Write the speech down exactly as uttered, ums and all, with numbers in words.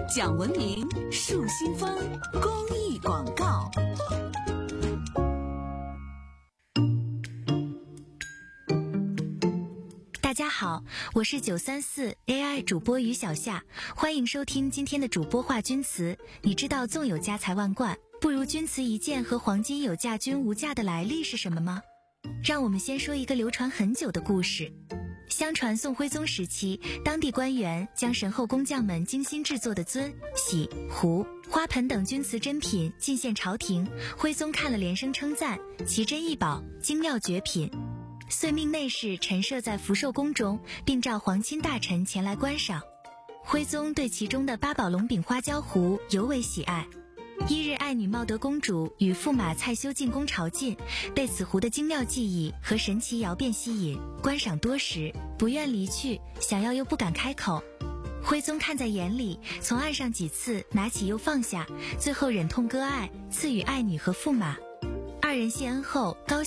讲文明树新风公益广告。 大家好，我是九三四 A I 主播于小夏，欢迎收听今天的主播话钧词。你知道纵有家财万贯，不如钧瓷一件和黄金有价均无价的来历是什么吗？让我们先说一个流传很久的故事。相传宋徽宗时期，当地官员将神后工匠们精心制作的尊、玺、壶、花盆等钧瓷珍品进献朝廷，徽宗看了连声称赞，奇珍异宝，精妙绝品，遂命内侍陈设在福寿宫中，并召皇亲大臣前来观赏。徽宗对其中的八宝龙饼花椒壶尤为喜爱。一日，爱女茂德公主与驸马蔡修进宫朝觐，被此壶的精妙技艺和神奇窑变吸引，观赏多时，不愿离去，想要又不敢开口。徽宗看在眼里，从岸上几次拿起又放下，最后忍痛割爱，赐予爱女和驸马。二人谢恩后，高